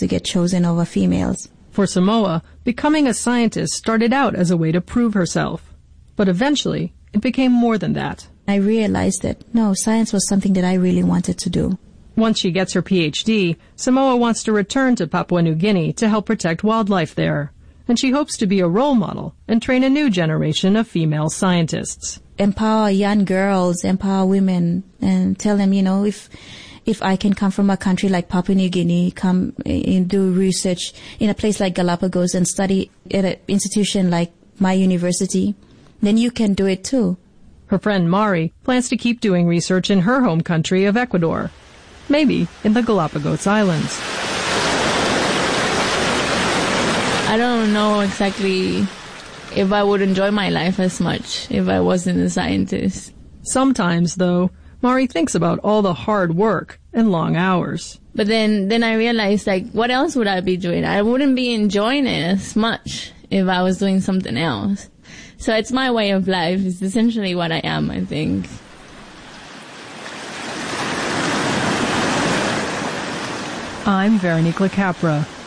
to get chosen over females. For Samoa, becoming a scientist started out as a way to prove herself. But eventually, it became more than that. I realized that, no, science was something that I really wanted to do. Once she gets her PhD, Samoa wants to return to Papua New Guinea to help protect wildlife there. And she hopes to be a role model and train a new generation of female scientists. Empower young girls, empower women, and tell them, if I can come from a country like Papua New Guinea, come and do research in a place like Galapagos and study at an institution like my university, then you can do it too. Her friend Mari plans to keep doing research in her home country of Ecuador, maybe in the Galapagos Islands. I don't know exactly if I would enjoy my life as much if I wasn't a scientist. Sometimes, though, Mari thinks about all the hard work and long hours. But then I realized, what else would I be doing? I wouldn't be enjoying it as much if I was doing something else. So it's my way of life. It's essentially what I am, I think. I'm Veronique Capra.